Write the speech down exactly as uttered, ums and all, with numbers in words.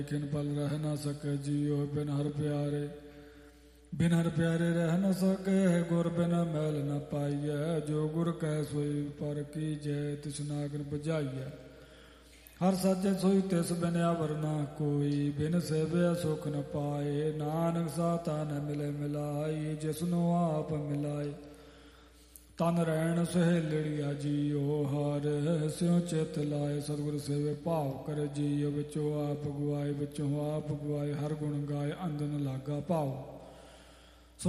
किन पल रह न सके जियो बिन हर प्यारे, बिन हर प्यारे रह न सके गुर बिन मैल न पाइय। जो गुर कह सोई पर कीजै तिस नागन बजाइय। हर सज्ज सोई तिस बिन अवर न कोई, बिन सेवे सुख न पाए। नानक साता न मिले मिलाई, जिसनो आप मिलाए। तन रैन सहेलड़िया जियो हर स्यों चित लाए। सतगुर सेवे भाव करे जियो, बिचो आप गुआए बिचों आप गुआए। हर गुण गाए अंदन लागा भाव।